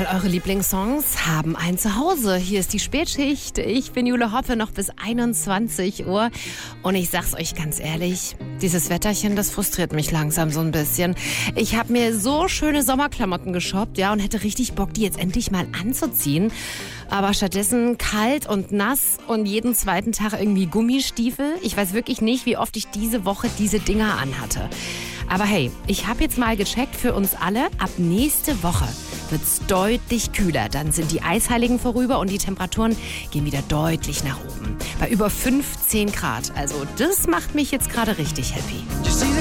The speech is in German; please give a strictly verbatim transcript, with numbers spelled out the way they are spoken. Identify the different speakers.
Speaker 1: All eure Lieblingssongs haben ein Zuhause. Hier ist die Spätschicht. Ich bin Jule Hoppe, noch bis einundzwanzig Uhr. Und ich sag's euch ganz ehrlich, dieses Wetterchen, das frustriert mich langsam so ein bisschen. Ich habe mir so schöne Sommerklamotten geshoppt, ja, und hätte richtig Bock, die jetzt endlich mal anzuziehen. Aber stattdessen kalt und nass und jeden zweiten Tag irgendwie Gummistiefel. Ich weiß wirklich nicht, wie oft ich diese Woche diese Dinger anhatte. Aber hey, ich habe jetzt mal gecheckt für uns alle, ab nächste Woche wird's deutlich kühler. Dann sind die Eisheiligen vorüber und die Temperaturen gehen wieder deutlich nach oben. Bei über fünfzehn Grad. Also das macht mich jetzt gerade richtig happy.